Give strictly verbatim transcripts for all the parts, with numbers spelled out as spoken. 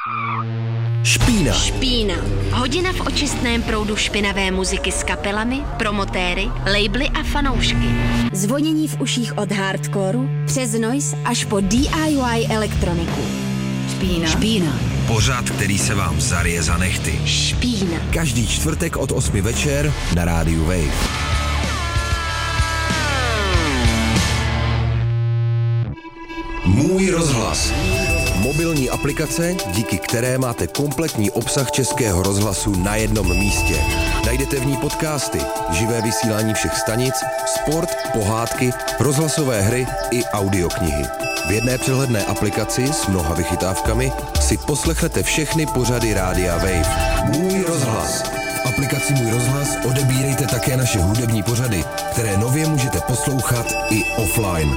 Špína. Špína. Hodina v očistném proudu špinavé muziky s kapelami, promotéry, labely a fanoušky. Zvonění v uších od hardcoreu přes noise až po D I Y elektroniku. Špína. Špína. Pořad, který se vám zarije za nehty. Špína. Každý čtvrtek od osmi večer na rádiu Wave. Můj rozhlas. Mobilní aplikace, díky které máte kompletní obsah Českého rozhlasu na jednom místě. Najdete v ní podcasty, živé vysílání všech stanic, sport, pohádky, rozhlasové hry i audioknihy. V jedné přehledné aplikaci s mnoha vychytávkami si poslechnete všechny pořady rádia Wave. Můj rozhlas. V aplikaci Můj rozhlas odebírejte také naše hudební pořady, které nově můžete poslouchat i offline.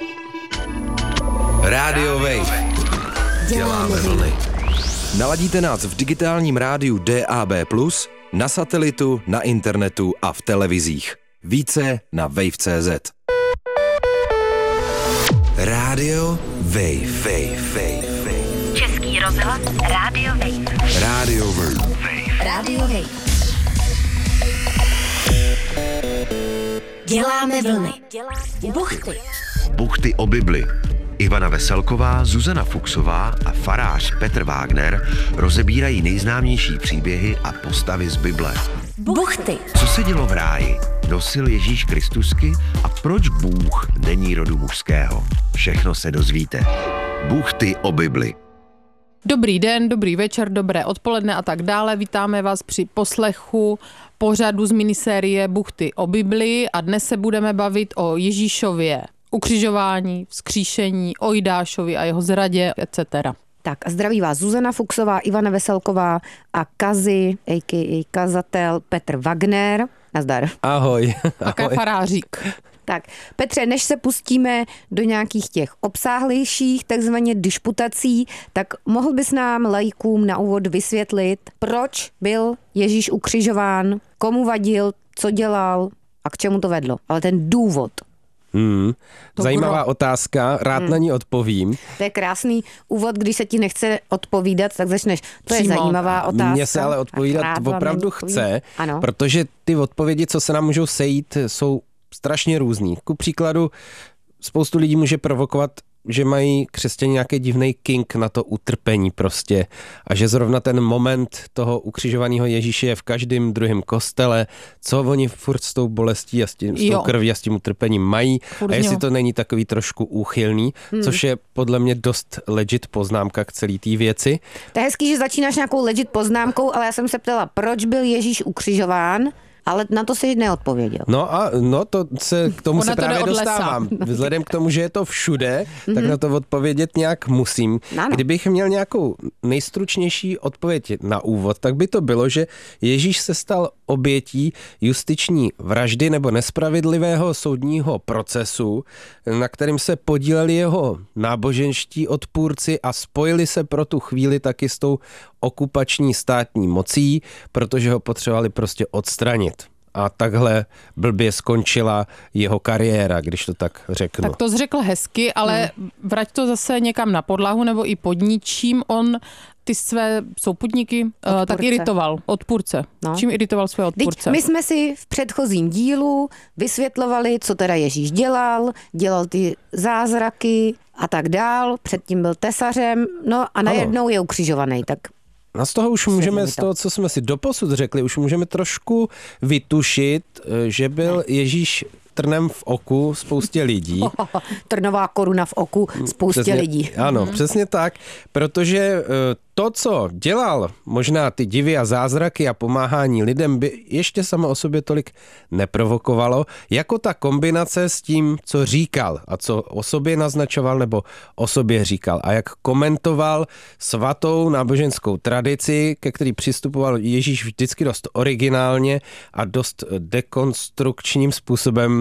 Rádio Wave. Děláme vlny. Naladíte nás v digitálním rádiu D A B plus, na satelitu, na internetu a v televizích. Více na wave tečka cé zet. Rádio Wave. Wave, Wave, Wave. Český rozhlas Rádio Wave. Rádio Wave. Rádio Wave. Děláme vlny. Buchty. Buchty o Bibli. Ivana Veselková, Zuzana Fuchsová a farář Petr Wagner rozebírají nejznámější příběhy a postavy z Bible. Buchty. Co se dělo v ráji? Nosil Ježíš Kristusky a proč Bůh není rodu mužského? Všechno se dozvíte. Buchty o Bibli. Dobrý den, dobrý večer, dobré odpoledne a tak dále. Vítáme vás při poslechu pořadu z minisérie Buchty o Bibli a dnes se budeme bavit o Ježíšově ukřižování, vzkříšení, o Jidášovi a jeho zradě, et cetera. Tak a zdraví vás Zuzana Fuchsová, Ivana Veselková a Kazi, a k a. kazatel Petr Wagner. Nazdar. Ahoj. Také farářík. Tak, Petře, než se pustíme do nějakých těch obsáhlejších takzvaně disputací, tak mohl bys nám laikům na úvod vysvětlit, proč byl Ježíš ukřižován, komu vadil, co dělal a k čemu to vedlo. Ale ten důvod. Hmm, zajímavá kdo? Otázka, rád hmm. na ní odpovím. To je krásný úvod, když se ti nechce odpovídat, tak začneš, to Přímo. je zajímavá otázka. Mně se ale odpovídat opravdu chce, ano. Protože ty odpovědi, co se nám můžou sejít, jsou strašně různý. Ku příkladu, spoustu lidí může provokovat, že mají křesťané nějaký divný kink na to utrpení prostě a že zrovna ten moment toho ukřižovaného Ježíše je v každém druhém kostele, co oni furt s tou bolestí a s, tím, s tou krví a s tím utrpením mají furt a jestli to není takový trošku úchylný, hmm. což je podle mě dost legit poznámka k celé té věci. To je hezký, že začínáš nějakou legit poznámkou, ale já jsem se ptala, proč byl Ježíš ukřižován? Ale na to si neodpověděl. No a no to se k tomu Ona se to právě dostávám. Vzhledem k tomu, že je to všude, mm-hmm. tak na to odpovědět nějak musím. Ano. Kdybych měl nějakou nejstručnější odpověď na úvod, tak by to bylo, že Ježíš se stal obětí justiční vraždy nebo nespravedlivého soudního procesu, na kterým se podíleli jeho náboženští odpůrci a spojili se pro tu chvíli taky s tou okupační státní mocí, protože ho potřebovali prostě odstranit. A takhle blbě skončila jeho kariéra, když to tak řeknu. Tak to řekl hezky, ale hmm. vrať to zase někam na podlahu nebo i pod ničím. On ty své souputníky uh, tak iritoval, odpůrce. No. Čím iritoval své odpůrce? Teď my jsme si v předchozím dílu vysvětlovali, co teda Ježíš dělal, dělal ty zázraky a tak dál, předtím byl tesařem, no a najednou je ukřižovaný, tak... A z toho už můžeme, z toho, co jsme si doposud řekli, už můžeme trošku vytušit, že byl Ježíš trnem v oku spoustě lidí. Trnová koruna v oku spoustě přesně, lidí. Ano, mm. přesně tak, protože to, co dělal, možná ty divy a zázraky a pomáhání lidem, by ještě samo o sobě tolik neprovokovalo, jako ta kombinace s tím, co říkal a co o sobě naznačoval nebo o sobě říkal a jak komentoval svatou náboženskou tradici, ke který přistupoval Ježíš vždycky dost originálně a dost dekonstrukčním způsobem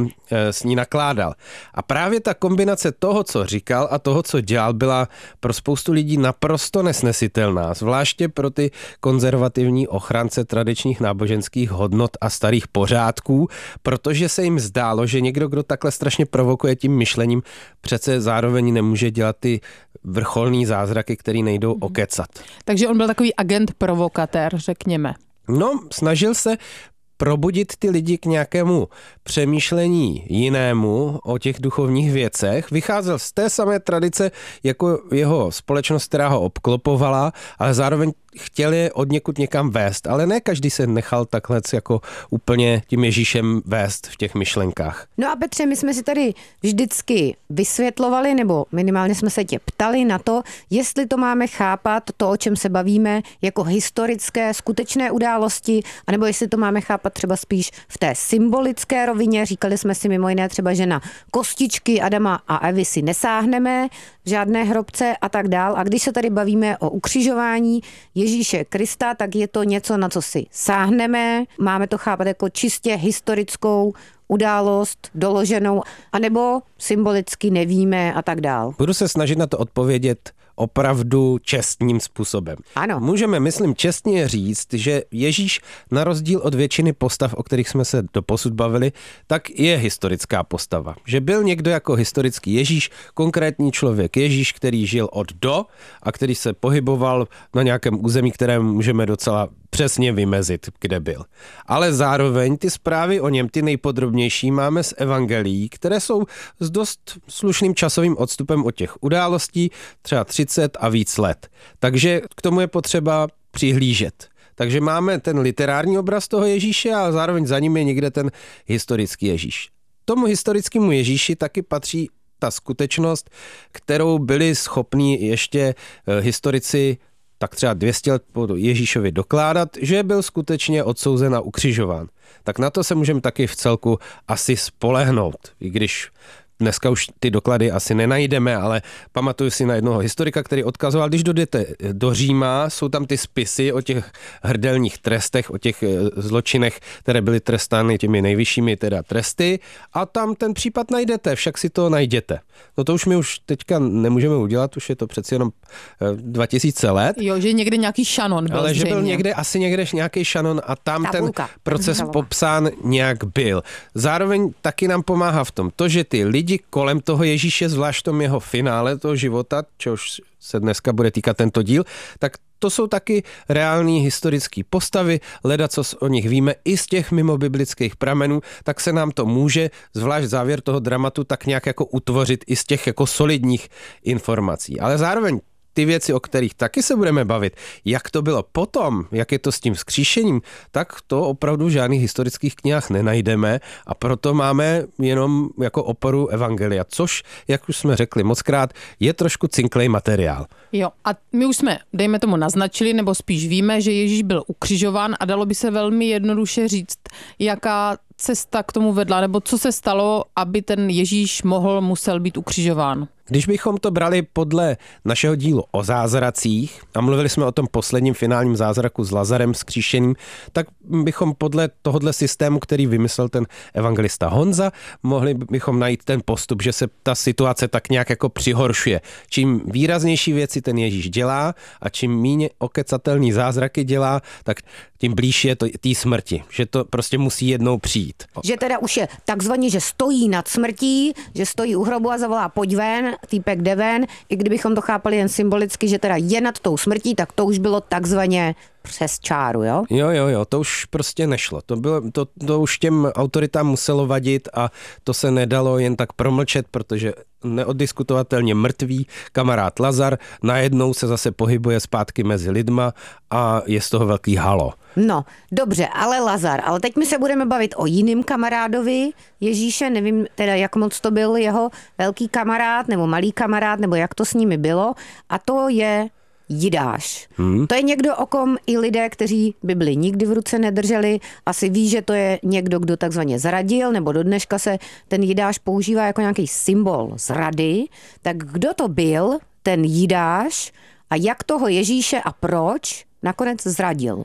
způsobem s ní nakládal. A právě ta kombinace toho, co říkal a toho, co dělal, byla pro spoustu lidí naprosto nesnesitelná, zvláště pro ty konzervativní ochránce tradičních náboženských hodnot a starých pořádků, protože se jim zdálo, že někdo, kdo takhle strašně provokuje tím myšlením, přece zároveň nemůže dělat ty vrcholný zázraky, který nejdou okecat. Takže on byl takový agent provokatér, řekněme. No, snažil se probudit ty lidi k nějakému přemýšlení jinému o těch duchovních věcech. Vycházel z té samé tradice jako jeho společnost, která ho obklopovala, ale zároveň chtěl je odněkud někam vést, ale ne každý se nechal takhle jako úplně tím Ježíšem vést v těch myšlenkách. No a Petře, my jsme si tady vždycky vysvětlovali, nebo minimálně jsme se tě ptali na to, jestli to máme chápat, to, o čem se bavíme, jako historické, skutečné události, anebo jestli to máme chápat třeba spíš v té symbolické rovině. Říkali jsme si mimo jiné třeba, že na kostičky Adama a Evy si nesáhneme, v žádné hrobce a tak dál. A když se tady bavíme o ukřižování Ježíše Krista, tak je to něco, na co si sáhneme. Máme to chápat jako čistě historickou událost, doloženou, anebo symbolicky nevíme a tak dál. Budu se snažit na to odpovědět opravdu čestným způsobem. Ano. Můžeme, myslím, čestně říct, že Ježíš na rozdíl od většiny postav, o kterých jsme se doposud bavili, tak je historická postava. Že byl někdo jako historický Ježíš, konkrétní člověk Ježíš, který žil od do a který se pohyboval na nějakém území, které můžeme docela přesně vymezit, kde byl. Ale zároveň ty zprávy o něm, ty nejpodrobnější, máme z evangelií, které jsou s dost slušným časovým odstupem od těch událostí, třeba třicet a víc let. Takže k tomu je potřeba přihlížet. Takže máme ten literární obraz toho Ježíše a zároveň za ním je někde ten historický Ježíš. Tomu historickému Ježíši taky patří ta skutečnost, kterou byli schopní ještě historici tak třeba dvě stě let po Ježíšovi dokládat, že byl skutečně odsouzen a ukřižován. Tak na to se můžeme taky v celku asi spolehnout, i když dneska už ty doklady asi nenajdeme, ale pamatuju si na jednoho historika, který odkazoval, když dojdete do Říma, jsou tam ty spisy o těch hrdelních trestech, o těch zločinech, které byly trestány těmi nejvyššími teda tresty a tam ten případ najdete, však si to najděte. No to už my už teďka nemůžeme udělat, už je to přeci jenom dva tisíce let. Jo, že někde nějaký šanon byl. Ale zřejmě. že byl někde, asi někde nějaký šanon a tam Tabulka. Ten proces Tabulka. popsán nějak byl. Zároveň taky nám pomáhá v tom to, že ty lidi kolem toho Ježíše, zvlášť v tom jeho finále toho života, čehož se dneska bude týkat tento díl, tak to jsou taky reální historické postavy, leda, co o nich víme i z těch mimobiblických pramenů, tak se nám to může, zvlášť závěr toho dramatu, tak nějak jako utvořit i z těch jako solidních informací. Ale zároveň ty věci, o kterých taky se budeme bavit, jak to bylo potom, jak je to s tím vzkříšením, tak to opravdu v žádných historických knihách nenajdeme a proto máme jenom jako oporu evangelia, což, jak už jsme řekli mockrát, je trošku cinklej materiál. Jo, a my už jsme, dejme tomu, naznačili, nebo spíš víme, že Ježíš byl ukřižován a dalo by se velmi jednoduše říct, jaká cesta k tomu vedla, nebo co se stalo, aby ten Ježíš mohl, musel být ukřižován. Když bychom to brali podle našeho dílu o zázracích a mluvili jsme o tom posledním finálním zázraku s Lazarem vzkříšením, tak bychom podle tohohle systému, který vymyslel ten evangelista Honza, mohli bychom najít ten postup, že se ta situace tak nějak jako přihoršuje. Čím výraznější věci ten Ježíš dělá a čím méně okecatelný zázraky dělá, tak tím blíž je to té smrti, že to prostě musí jednou přijít. Že teda už je takzvaně, že stojí nad smrtí, že stojí u hrobu a zavolá pojď ven, týpek jde ven, i kdybychom to chápali jen symbolicky, že teda je nad tou smrtí, tak to už bylo takzvaně přes čáru, jo? Jo, jo, jo, to už prostě nešlo. To, bylo, to, to už těm autoritám muselo vadit a to se nedalo jen tak promlčet, protože neoddiskutovatelně mrtvý kamarád Lazar najednou se zase pohybuje zpátky mezi lidma a je z toho velký halo. No, dobře, ale Lazar, ale teď my se budeme bavit o jiným kamarádovi Ježíše, nevím teda, jak moc to byl jeho velký kamarád nebo malý kamarád, nebo jak to s nimi bylo, a to je Jidáš. Hmm. To je někdo, o kom i lidé, kteří Bibli nikdy v ruce nedrželi, asi ví, že to je někdo, kdo takzvaně zradil, nebo do dneška se ten Jidáš používá jako nějaký symbol zrady. Tak kdo to byl, ten Jidáš, a jak toho Ježíše a proč nakonec zradil?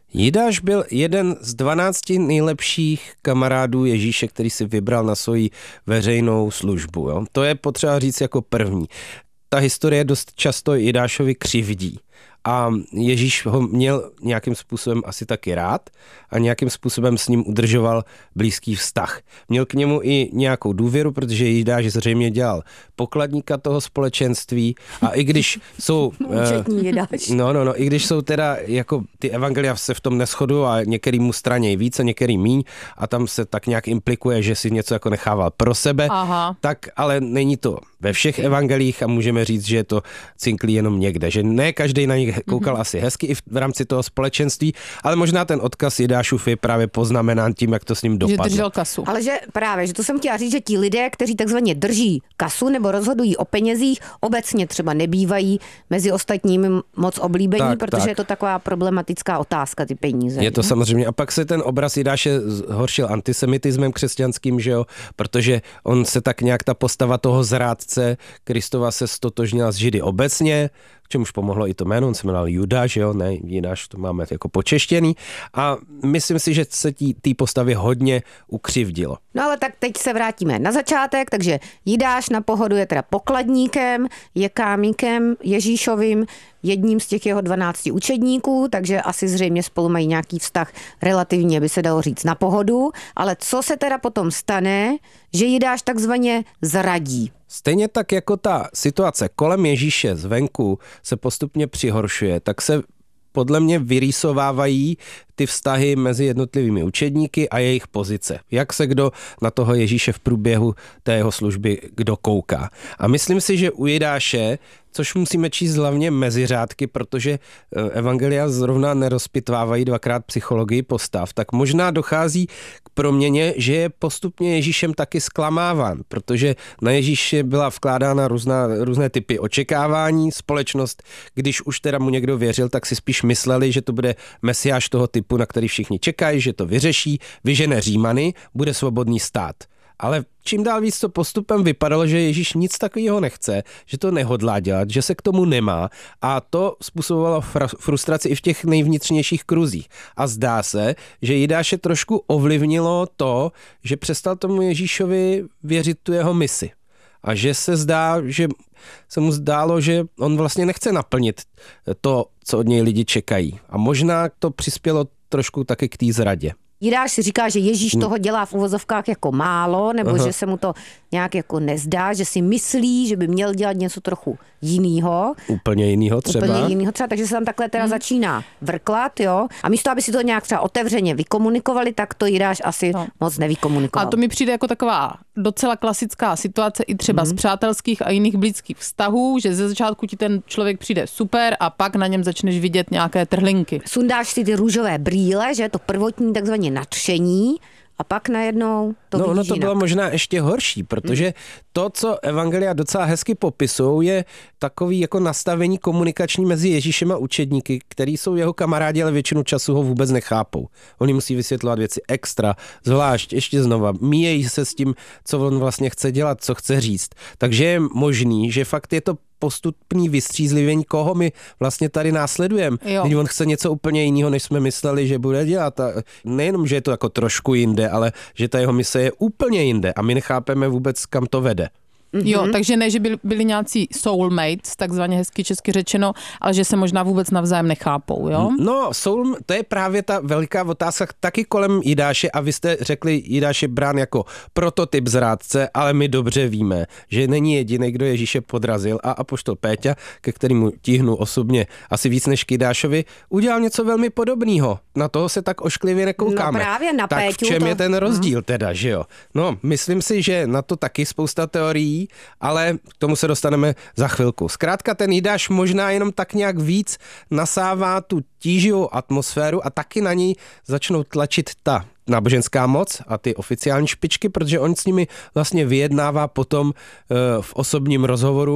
Jidáš byl jeden z dvanácti nejlepších kamarádů Ježíše, který si vybral na svoji veřejnou službu. Jo? To je potřeba říct jako první. Ta historie dost často Jidášovi křivdí. A Ježíš ho měl nějakým způsobem asi taky rád a nějakým způsobem s ním udržoval blízký vztah. Měl k němu i nějakou důvěru, protože Jidáš zřejmě dělal pokladníka toho společenství a i když jsou... Účetní Jidáš. No, no, no, i když jsou teda jako ty evangelia se v tom neshodují a některý mu stranějí víc a některý míň a tam se tak nějak implikuje, že si něco jako nechával pro sebe, Aha. tak ale není to ve všech evangelích a můžeme říct, že je to cinklí jenom někde, že ne každý na nich koukal mm-hmm. asi hezky i v rámci toho společenství, ale možná ten odkaz Jidášův je právě poznamenán tím, jak to s ním dopadlo. Že držel kasu. Ale že právě, že to jsem chtěla říct, že ti lidé, kteří takzvaně drží kasu nebo rozhodují o penězích, obecně třeba nebývají mezi ostatními moc oblíbení, tak, protože tak. je to taková problematická otázka, ty peníze. Je to samozřejmě. A pak se ten obraz Jidáše zhoršil antisemitismem křesťanským, že jo, protože on se tak nějak ta postava toho zrádce Kristova se stotožnila s Židy obecně, čemuž pomohlo i to jméno, on se jmenoval Judáš, jo, ne, Jidáš, to máme jako počeštěný a myslím si, že se té postavě hodně ukřivdilo. No ale tak teď se vrátíme na začátek, takže Jidáš na pohodu je teda pokladníkem, je kámíkem Ježíšovým, jedním z těch jeho dvanácti učedníků, takže asi zřejmě spolu mají nějaký vztah relativně, by se dalo říct, na pohodu, ale co se teda potom stane, že Jidáš takzvaně zradí? Stejně tak jako ta situace kolem Ježíše zvenku se postupně přihoršuje, tak se podle mě vyrýsovávají ty vztahy mezi jednotlivými učedníky a jejich pozice. Jak se kdo na toho Ježíše v průběhu té jeho služby kdo kouká. A myslím si, že u Jidáše, což musíme číst hlavně mezi řádky, protože evangelia zrovna nerozpitvávají dvakrát psychologii postav, tak možná dochází k proměně, že je postupně Ježíšem taky zklamáván, protože na Ježíše byla vkládána různá, různé typy očekávání. Společnost, když už teda mu někdo věřil, tak si spíš mysleli, že to bude mesiáš toho typu, na který všichni čekají, že to vyřeší, vyžene Římany, bude svobodný stát. Ale čím dál víc to postupem vypadalo, že Ježíš nic takového nechce, že to nehodlá dělat, že se k tomu nemá a to způsobovalo frustraci i v těch nejvnitřnějších kruzích. A zdá se, že Jidáše trošku ovlivnilo to, že přestal tomu Ježíšovi věřit tu jeho misi. A že se zdá, že se mu zdálo, že on vlastně nechce naplnit to, co od něj lidi čekají. A možná to přispělo trošku taky k té zradě. Jidáš si říká, že Ježíš toho dělá v uvozovkách jako málo, nebo Aha. že se mu to nějak jako nezdá, že si myslí, že by měl dělat něco trochu jinýho. Úplně jinýho třeba. Úplně jinýho třeba, takže se tam takhle teda hmm. začíná vrklat, jo. A místo, aby si to nějak třeba otevřeně vykomunikovali, tak to Jidáš asi no. moc nevykomunikoval. A to mi přijde jako taková docela klasická situace i třeba hmm. z přátelských a jiných blízkých vztahů, že ze začátku ti ten člověk přijde super a pak na něm začneš vidět nějaké trhlinky. Sundáš si ty růžové brýle, že to prvotní takzvaně nadšení a pak najednou to no, vidíš ono to jinak. bylo možná ještě horší, protože hmm. to, co evangelia docela hezky popisují, je takový jako nastavení komunikační mezi Ježíšem a učedníky, který jsou jeho kamarádi, ale většinu času ho vůbec nechápou. Oni musí vysvětlovat věci extra, zvlášť, ještě znova, míjejí se s tím, co on vlastně chce dělat, co chce říct. Takže je možný, že fakt je to postupný vystřízlivění, koho my vlastně tady následujeme. Když on chce něco úplně jiného, než jsme mysleli, že bude dělat. A nejenom, že je to jako trošku jinde, ale že ta jeho mise je úplně jinde a my nechápeme vůbec, kam to vede. Mm-hmm. Jo, takže ne, že byli, byli nějací soulmates, takzvaně hezky česky řečeno, ale že se možná vůbec navzájem nechápou, jo? No, soul, to je právě ta veliká otázka taky kolem Jidáše a vy jste řekli, Jidáš je brán jako prototyp zrádce, ale my dobře víme, že není jediný, kdo Ježíše podrazil a apoštol Péťa, ke kterému tíhnu osobně asi víc než k Jidášovi, udělal něco velmi podobného. Na toho se tak ošklivě nekoukáme. No právě na tak Péťu v čem to... je ten rozdíl teda, že jo? No, myslím si, že na to taky spousta teorií, ale k tomu se dostaneme za chvilku. Zkrátka ten Jidáš možná jenom tak nějak víc nasává tu tíživou atmosféru a taky na něj začnou tlačit ta náboženská moc a ty oficiální špičky, protože on s nimi vlastně vyjednává potom v osobním rozhovoru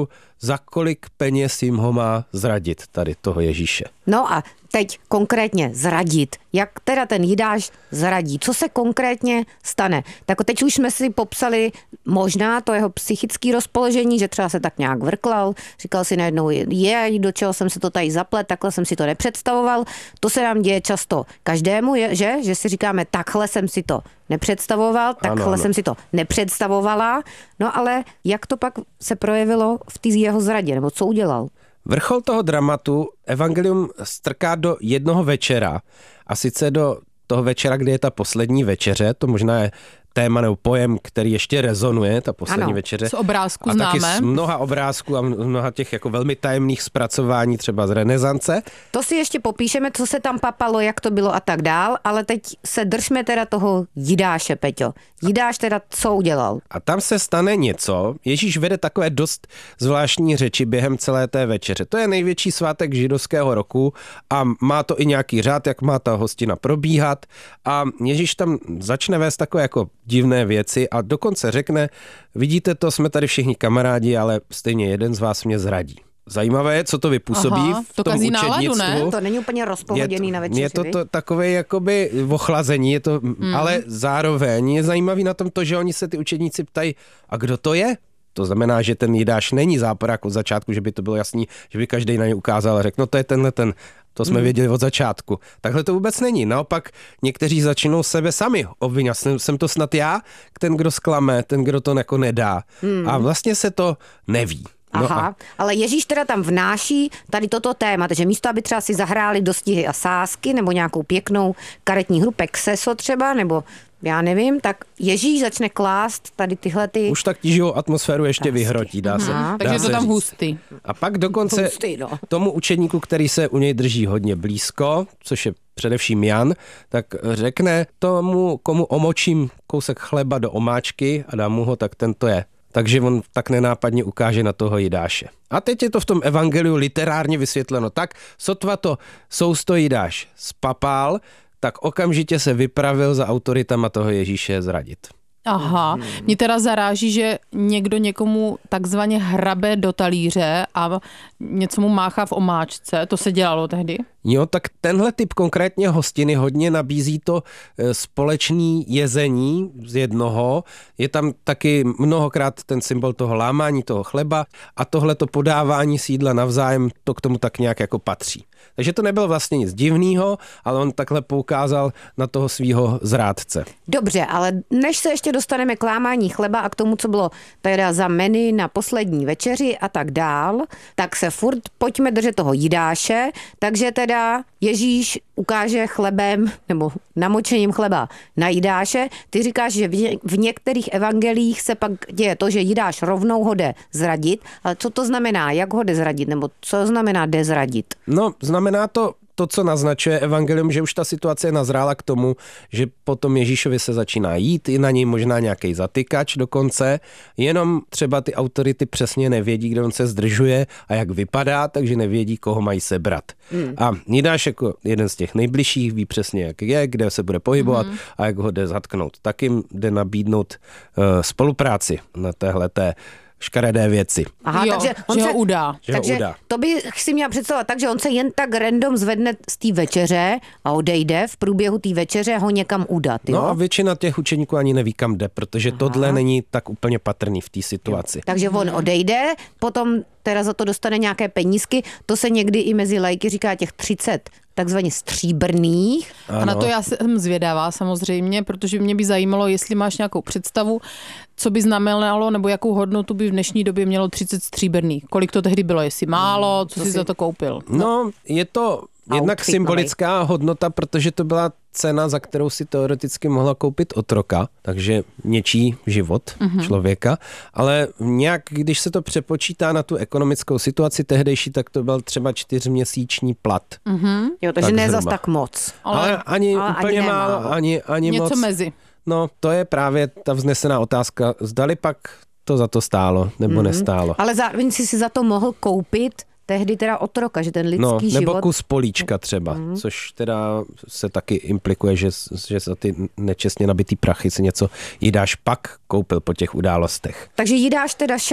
za kolik peněz jim ho má zradit, tady toho Ježíše. No a teď konkrétně zradit. Jak teda ten Jidáš zradí? Co se konkrétně stane? Tak teď už jsme si popsali možná to jeho psychické rozpoložení, že třeba se tak nějak vrklal, říkal si najednou, je, do čeho jsem se to tady zaplet, takhle jsem si to nepředstavoval. To se nám děje často každému, je, že? Že si říkáme, takhle jsem si to nepředstavoval, takhle ano, ano. jsem si to nepředstavovala. No ale jak to pak se projevilo v té jeho zradě, nebo co udělal? Vrchol toho dramatu evangelium strká do jednoho večera, a sice do toho večera, kdy je ta poslední večeře, to možná je téma nebo pojem, který ještě rezonuje, ta poslední ano, večeře. Z obrázku a známe. taky z mnoha obrázků a mnoha těch jako velmi tajemných zpracování třeba z renesance. To si ještě popíšeme, co se tam papalo, jak to bylo a tak dál, ale teď se držme teda toho Jidáše, Peťo. Jidáš teda co udělal? A tam se stane něco. Ježíš vede takové dost zvláštní řeči během celé té večeře. To je největší svátek židovského roku a má to i nějaký řád, jak má ta hostina probíhat. A Ježíš tam začne vést takové jako divné věci a dokonce řekne, vidíte to, jsme tady všichni kamarádi, ale stejně jeden z vás mě zradí. Zajímavé je, co to vypůsobí. Aha, v to tom kazí učednictvu. Náladu, ne? To není úplně rozpohoděný na večeři. Je to, to takové jakoby ochlazení, je to, mm. ale zároveň je zajímavý na tom to, že oni se ty učedníci ptají, a kdo to je? To znamená, že ten Jidáš není záporák od začátku, že by to bylo jasný, že by každý na ně ukázal a řekl, no to je tenhle ten, to jsme mm. věděli od začátku. Takhle to vůbec není. Naopak někteří začínou sebe sami obvinovat. Jsem, jsem to snad já, ten, kdo zklame, ten, kdo to jako nedá. Mm. A vlastně se to neví. No Aha, a... ale Ježíš teda tam vnáší tady toto téma, takže místo, aby třeba si zahráli dostihy a sázky, nebo nějakou pěknou karetní hru, Pexeso třeba, nebo já nevím, tak Ježíš začne klást tady tyhle ty... Už tak tíživou atmosféru ještě Tásky. vyhrotí, dá se. Aha, dá takže se to tam říct. hustý. A pak dokonce hustý, no. tomu učedníku, který se u něj drží hodně blízko, což je především Jan, tak řekne tomu, komu omočím kousek chleba do omáčky a dám mu ho, tak ten to je. Takže on tak nenápadně ukáže na toho Jidáše. A teď je to v tom evangeliu literárně vysvětleno tak, sotva to sousto Jidáš spapál, tak okamžitě se vypravil za autoritama toho Ježíše zradit. Aha, mě teda zaráží, že někdo někomu takzvaně hrabe do talíře a něco mu máchá v omáčce. To se dělalo tehdy? Jo, tak tenhle typ konkrétně hostiny hodně nabízí to společný jezení z jednoho. Je tam taky mnohokrát ten symbol toho lámání toho chleba a tohleto podávání si jídla navzájem, to k tomu tak nějak jako patří. Takže to nebylo vlastně nic divného, ale on takhle poukázal na toho svýho zrádce. Dobře, ale než se ještě dostaneme k lámání chleba a k tomu, co bylo teda za menu na poslední večeři a tak dál, tak se furt pojďme držet toho Jidáše, takže teda Ježíš ukáže chlebem nebo namočením chleba na Jidáše. Ty říkáš, že v některých evangelích se pak děje to, že Jidáš rovnou ho jde zradit, ale co to znamená, jak ho jde zradit, nebo co znamená jde zradit? No, znamená to to, co naznačuje evangelium, že už ta situace je nazrála k tomu, že potom Ježíšovi se začíná jít, i na něj možná nějaký zatykač dokonce, jenom třeba ty autority přesně nevědí, kde on se zdržuje a jak vypadá, takže nevědí, koho mají sebrat. Hmm. A Jidáš jako jeden z těch nejbližších ví přesně, jak je, kde se bude pohybovat hmm. a jak ho jde zatknout. Tak jim jde nabídnout uh, spolupráci na téhleté škaredé věci. Aha, jo, takže on že se, ho udá. Že takže ho udá. To bych si měla představovat tak, že on se jen tak random zvedne z té večeře a odejde v průběhu té večeře ho někam udat. Jo? No a většina těch učeníků ani neví, kam jde, protože Aha. tohle není tak úplně patrný v té situaci. Jo. Takže on odejde, potom teda za to dostane nějaké penízky, to se někdy i mezi lajky říká těch třicet takzvaně stříbrných. Ano. A na to já jsem zvědavá samozřejmě, protože mě by zajímalo, jestli máš nějakou představu, co by znamenalo, nebo jakou hodnotu by v dnešní době mělo třicet stříbrných. Kolik to tehdy bylo, jestli málo, co, co jsi za to koupil? No, je to jednak outfit symbolická nový. hodnota, protože to byla cena, za kterou si teoreticky mohla koupit otroka, takže něčí život mm-hmm. člověka, ale nějak, když se to přepočítá na tu ekonomickou situaci tehdejší, tak to byl třeba čtyřměsíční plat. Mm-hmm. Jo, takže ne zas tak moc. Ale, ale ani ale úplně ani málo, ani, ani něco moc. Něco mezi. No, to je právě ta vznesená otázka, zdali pak to za to stálo, nebo mm-hmm. nestálo. Ale zároveň si si za to mohl koupit tehdy teda otroka, že ten lidský no, nebo život... nebo kus políčka třeba, mm. což teda se taky implikuje, že, že za ty nečestně nabitý prachy si něco Jidáš pak koupil po těch událostech. Takže Jidáš teda šel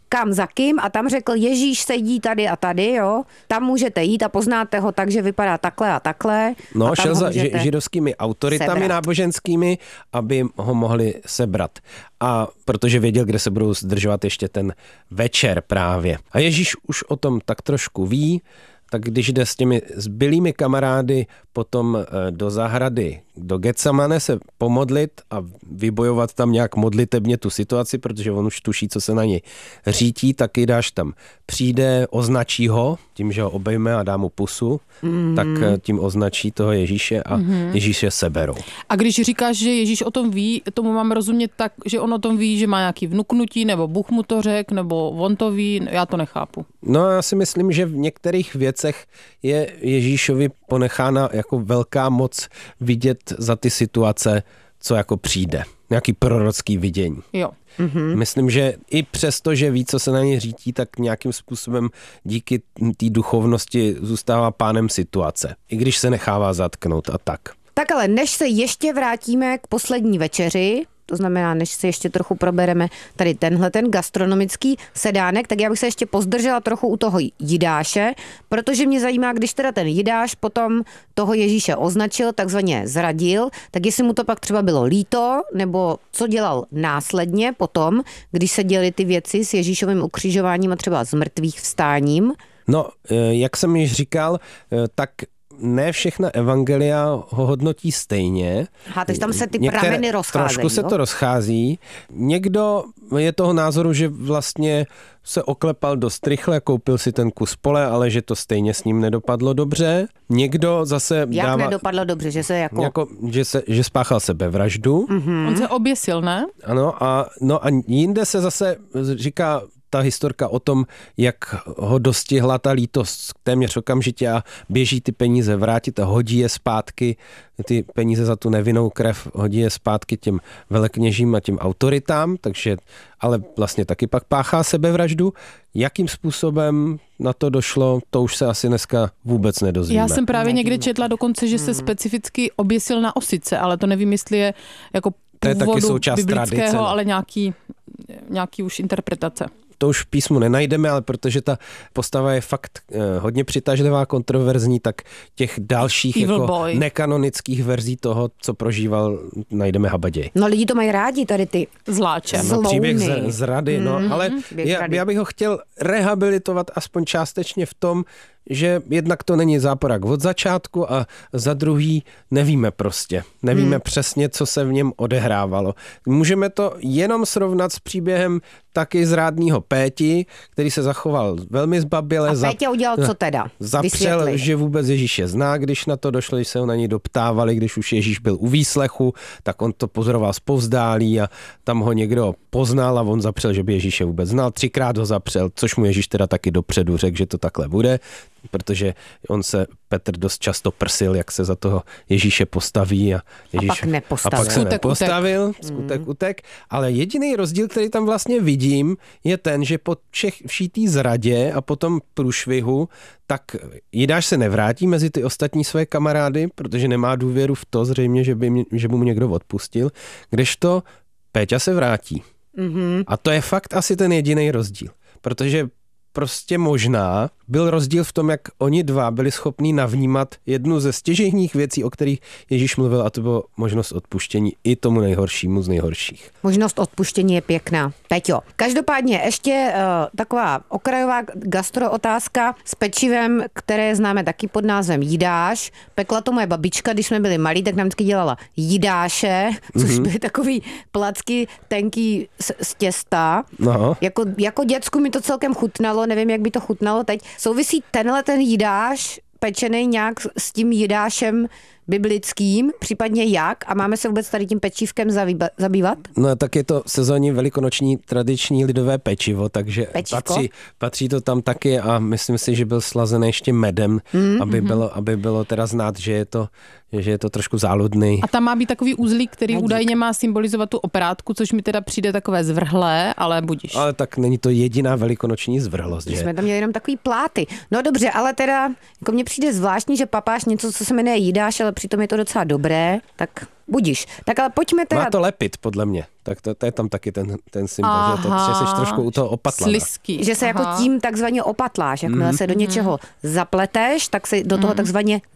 kam za kým a tam řekl, Ježíš sedí tady a tady, jo, tam můžete jít a poznáte ho tak, že vypadá takhle a takhle. No, a šel za židovskými autoritami sebrat. náboženskými, aby ho mohli sebrat. A protože věděl, kde se budou zdržovat ještě ten večer právě. A Ježíš už o tom tak trošku ví, tak když jde s těmi zbylými kamarády potom do zahrady, do Getsemane se pomodlit a vybojovat tam nějak modlitebně tu situaci, protože on už tuší, co se na něj řítí, tak Jidáš tam přijde, označí ho, tím, že ho obejme a dá mu pusu, mm-hmm. tak tím označí toho Ježíše a mm-hmm. Ježíše seberou. A když říkáš, že Ježíš o tom ví, tomu mám rozumět tak, že on o tom ví, že má nějaký vnuknutí, nebo Bůh mu to řek, nebo on to ví, já to nechápu. No já si myslím, že v některých věcech je Ježíšovi ponechána jako velká moc vidět za ty situace, co jako přijde. Nějaký prorocký vidění. Jo. Mm-hmm. Myslím, že i přesto, že ví, co se na něj řítí, tak nějakým způsobem díky té duchovnosti zůstává pánem situace. I když se nechává zatknout a tak. Tak ale než se ještě vrátíme k poslední večeři, to znamená, než se ještě trochu probereme tady tenhle ten gastronomický sedánek, tak já bych se ještě pozdržela trochu u toho Jidáše, protože mě zajímá, když teda ten Jidáš potom toho Ježíše označil, takzvaně zradil, tak jestli mu to pak třeba bylo líto, nebo co dělal následně potom, když se děly ty věci s Ježíšovým ukřižováním a třeba s mrtvých vstáním. No, jak jsem již říkal, tak ne všechna evangelia ho hodnotí stejně. Aha, takže tam se ty Některé, prameny rozcházejí. Trošku se to rozchází. Někdo je toho názoru, že vlastně se oklepal dost rychle, koupil si ten kus pole, ale že to stejně s ním nedopadlo dobře. Někdo zase Jak dává... nedopadlo dobře, že se jako... jako že, se, že spáchal sebevraždu. Mm-hmm. On se oběsil, ne? Ano, a, no a jinde se zase říká ta historka o tom, jak ho dostihla ta lítost téměř okamžitě a běží ty peníze vrátit a hodí je zpátky, ty peníze za tu nevinnou krev, hodí je zpátky těm velekněžím a těm autoritám, takže ale vlastně taky pak páchá sebevraždu. Jakým způsobem na to došlo, to už se asi dneska vůbec nedozvíme. Já jsem právě někde četla dokonce, že se specificky oběsil na osice, ale to nevím, jestli je jako původu biblického, tradice, no. ale nějaký, nějaký už interpretace. To už v písmu nenajdeme, ale protože ta postava je fakt eh, hodně přitažlivá, kontroverzní, tak těch dalších jako nekanonických verzí toho, co prožíval, najdeme habaděj. No lidi to mají rádi, tady ty zláče. No, příběh z, z rady, no, mm-hmm, ale já, já bych ho chtěl rehabilitovat aspoň částečně v tom, že jednak to není záporák od začátku a za druhý nevíme prostě. Nevíme hmm. přesně, co se v něm odehrávalo. Můžeme to jenom srovnat s příběhem taky zrádného Péti, který se zachoval velmi zbaběle. A Pétě udělal co teda? Zapřel, Vysvětli. že vůbec Ježíše zná, když na to došlo, když se ho na něj doptávali, když už Ježíš byl u výslechu, tak on to pozoroval zpovzdálí a tam ho někdo poznal a on zapřel, že by Ježíše vůbec znal. Třikrát ho zapřel, což mu Ježíš teda taky dopředu řekl, že to takhle bude, protože on se, Petr dost často prsil, jak se za toho Ježíše postaví a Ježíš a pak nepostavil. A pak se skutek nepostavil, utek. skutek mm. utek, ale jediný rozdíl, který tam vlastně vidím, je ten, že po všech, vší té zradě a potom průšvihu, tak Jidáš se nevrátí mezi ty ostatní své kamarády, protože nemá důvěru v to zřejmě, že by, mě, že by mu někdo odpustil, kdežto Péťa se vrátí. Mm-hmm. A to je fakt asi ten jediný rozdíl, protože prostě možná byl rozdíl v tom, jak oni dva byli schopní navnímat jednu ze stěžejních věcí, o kterých Ježíš mluvil, a to bylo možnost odpuštění i tomu nejhoršímu z nejhorších. Možnost odpuštění je pěkná. Peťo, každopádně ještě uh, taková okrajová gastrootázka s pečivem, které známe taky pod názvem Jidáš. Pekla to moje babička, když jsme byli malí, tak nám vždycky dělala Jidáše, což mm-hmm. byly takový placky tenký z, z těsta. No. Jako, jako děcku mi to celkem chutnalo, nevím, jak by to chutnalo teď. Souvisí tenhle ten Jidáš pečený nějak s tím Jidášem biblickým, případně jak? A máme se vůbec tady tím pečívkem zabývat? No tak je to sezónní velikonoční tradiční lidové pečivo, takže patří, patří to tam taky a myslím si, že byl slazený ještě medem, mm, aby, mm. bylo, aby bylo teda znát, že je to, že je to trošku záludný. A tam má být takový uzlík, který Medík. údajně má symbolizovat tu operátku, což mi teda přijde takové zvrhlé, ale budiš. Ale tak není to jediná velikonoční zvrhlost, že? Jsme tam měli jenom takový pláty. No dobře, ale teda jako mně přijde zvláštní, že papáš něco, co se jmenuje Jidáš, ale přitom je to docela dobré, tak Budíš. Tak ale pojďme teda... Má to lepit, podle mě. Tak to, to je tam taky ten, ten symbol, Aha, že, to, že jsi trošku u toho opatlaná. Slisky. Že se Aha. jako tím takzvaně opatláš. Jakmile mm. se do něčeho zapleteš, tak se do toho takzvaně